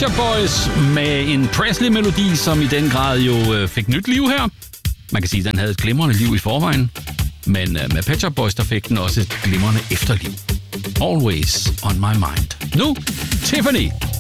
Shop Boys med en Presley-melodi, som i den grad jo fik nyt liv her. Man kan sige, at den havde et glimrende liv i forvejen. Men med Pet Shop Boys, der fik den også et glimrende efterliv. Always on my mind. Nu, Tiffany.